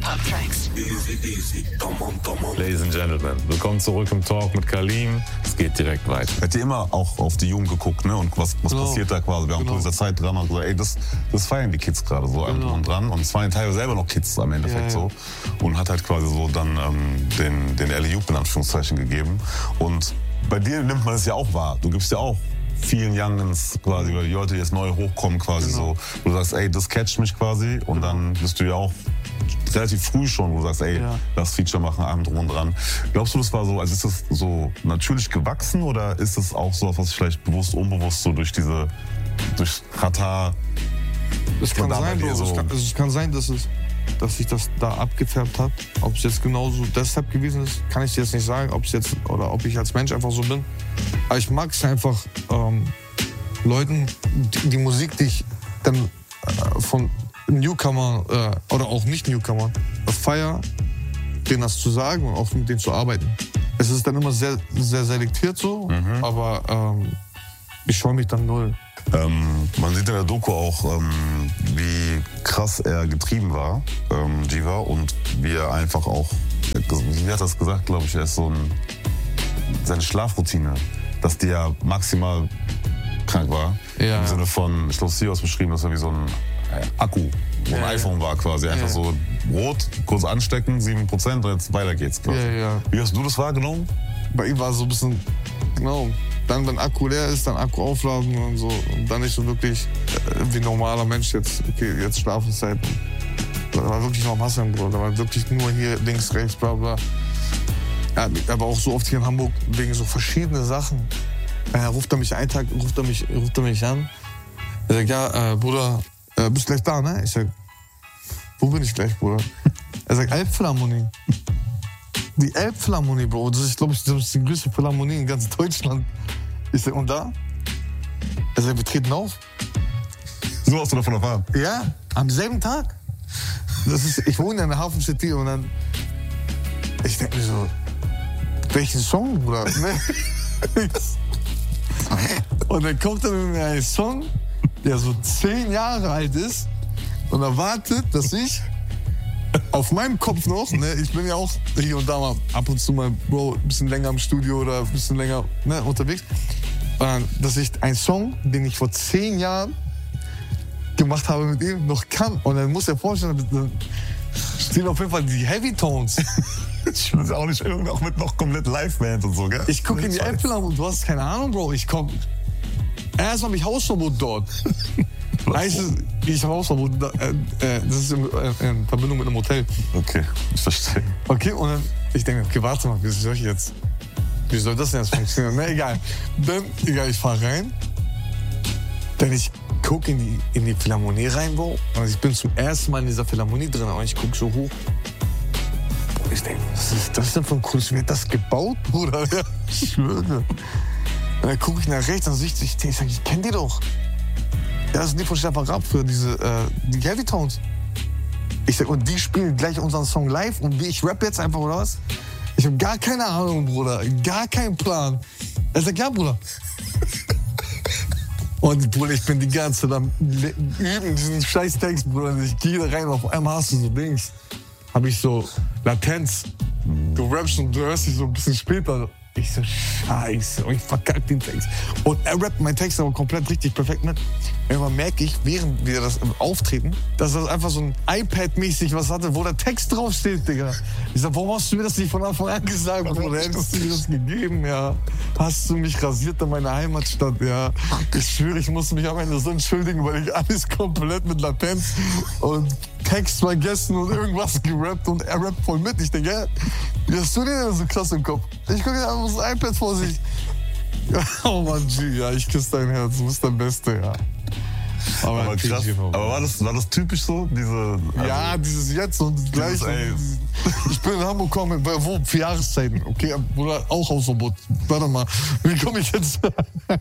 Hip-Hop-Tracks. Ladies and Gentlemen, willkommen zurück im Talk mit Kalim. Es geht direkt weiter. Hat ihr immer auch auf die Jugend geguckt, ne? Und was passiert da quasi? Wir haben zu dieser Zeit dran und gesagt, ey, das feiern die Kids gerade so einem drum und dran. Und es waren teilweise selber noch Kids am Endeffekt so. Und hat halt quasi so dann den Alley-Oop in Anführungszeichen gegeben. Und bei dir nimmt man es ja auch wahr. Du gibst ja auch vielen Youngins quasi, weil die Leute jetzt neu hochkommen quasi so. Du sagst, ey, das catcht mich quasi. Und dann bist du ja auch relativ früh schon, wo du sagst, ey, lass Feature machen, allem drum und dran. Glaubst du, das war so, also ist das so natürlich gewachsen oder ist das auch so, was sich vielleicht bewusst, unbewusst so durch Rata... Es kann sein, Bro. Es kann sein, dass sich das da abgefärbt hat. Ob es jetzt genauso deshalb gewesen ist, kann ich dir jetzt nicht sagen. Ob ich als Mensch einfach so bin. Aber ich mag es einfach, Leuten, die Musik, die ich dann von Newcomer oder auch nicht Newcomer feier, denen das zu sagen und auch mit denen zu arbeiten. Es ist dann immer sehr, sehr selektiert so, aber ich scheue mich dann null. Man sieht in der Doku auch, wie krass er getrieben war, Jiva, und wie er einfach auch, wie hat er das gesagt, glaube ich, er ist so seine Schlafroutine, dass die ja maximal krank war. Ja. Im Sinne von, ich glaube, sie hat es beschrieben, dass er wie so ein Akku, wo ein iPhone war quasi. Einfach so rot, kurz anstecken, 7% und jetzt weiter geht's quasi. Wie hast du das wahrgenommen? Bei ihm war es so ein bisschen, genau. Dann, wenn Akku leer ist, dann Akku aufladen und so. Und dann nicht so wirklich wie ein normaler Mensch jetzt, okay, jetzt Schlafenszeit. Da war wirklich noch Masse im Bruder. Da war wirklich nur hier links, rechts, bla bla. Ja, aber auch so oft hier in Hamburg wegen so verschiedenen Sachen. Ruft er mich einen Tag, ruft er mich an. Er sagt, ja, Bruder, bist gleich da, ne? Ich sag, wo bin ich gleich, Bruder? Er sagt, Elbphilharmonie. Die Elbphilharmonie, Bro. Das ist, glaube ich, die größte Philharmonie in ganz Deutschland. Ich sag, und da? Er sagt, wir treten auf. So hast du davon erfahren? Ja, am selben Tag. Ich wohne in der Hafen City und dann... Ich denke mir so, welchen Song, Bruder? Und dann kommt er mit mir ein Song, der so 10 Jahre alt ist und erwartet, dass ich auf meinem Kopf noch, ne, ich bin ja auch hier und da mal ab und zu mal, Bro, ein bisschen länger im Studio oder ein bisschen länger unterwegs, dass ich einen Song, den ich vor 10 Jahren gemacht habe mit ihm, noch kann. Und dann muss er vorstellen, dann stehen auf jeden Fall die Heavy Tones. Ich will auch nicht auch mit noch komplett Liveband und so, gell? Ich gucke in die Elbphilharmonie und du hast keine Ahnung, Bro. Erstmal habe ich Hausverbot dort. Ich habe Hausverbot. Das ist in Verbindung mit einem Hotel. Okay, ich verstehe. Okay, und dann, ich denke, okay, warte mal, wie soll das denn jetzt funktionieren? Na, egal. Dann, ich fahre rein. Dann ich gucke in die Philharmonie rein, Bro. Und ich bin zum ersten Mal in dieser Philharmonie drin und ich gucke so hoch. Ich denke, was ist das denn für ein cooles? Wie hat das gebaut, Bruder? Ja, ich schwöre. Und dann gucke ich nach rechts und ich sage, ich kenne die doch. Ja, das sind die von Stefan Raab für die Heavy Tones. Ich sag, und die spielen gleich unseren Song live und ich rap jetzt einfach, oder was? Ich habe gar keine Ahnung, Bruder. Gar keinen Plan. Er sagt, ja, Bruder. Und Bruder, ich bin die ganze Zeit am üben, diesen scheiß Text, Bruder. Ich gehe da rein, auf einmal hast du so Dings. Habe ich so Latenz. Du rappst und du hörst dich so ein bisschen später. Ich so, scheiße, und ich verkack den Text. Und er rappt meinen Text aber komplett richtig perfekt mit. Irgendwann merke ich, während wir das auftreten, dass das einfach so ein iPad-mäßig was hatte, wo der Text draufsteht, Digga. Ich sag, warum hast du mir das nicht von Anfang an gesagt, Bruder? Hättest du mir das gegeben, ja. Hast du mich rasiert in meiner Heimatstadt, ja. Ich schwöre, ich musste mich am Ende so entschuldigen, weil ich alles komplett mit Latenz und Text vergessen und irgendwas gerappt und er rappt voll mit. Ich denke, ja, wie hast du denn so krass im Kopf? Ich gucke einfach so das iPad vor sich. Oh Mann, G, ja, ich küsse dein Herz, du bist der Beste, ja. Aber krass. Aber war das typisch so? Ja, dieses jetzt und gleich. Ich bin in Hamburg gekommen, wo? 4 Jahreszeiten. Okay, Bruder, auch Hausverbot. Warte mal, wie komme ich jetzt?